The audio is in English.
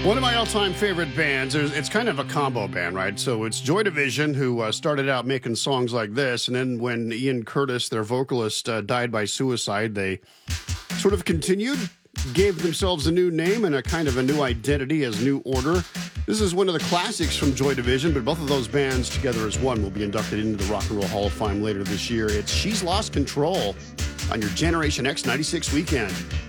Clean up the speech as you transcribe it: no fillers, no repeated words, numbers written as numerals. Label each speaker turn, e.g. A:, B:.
A: One of my all-time favorite bands, it's kind of a combo band, right? So it's Joy Division, who started out making songs like this, and then when Ian Curtis, their vocalist, died by suicide, they sort of continued, gave themselves a new name and a kind of a new identity as New Order. This is one of the classics from Joy Division, but both of those bands together as one will be inducted into the Rock and Roll Hall of Fame later this year. It's She's Lost Control on your Generation X 96 weekend.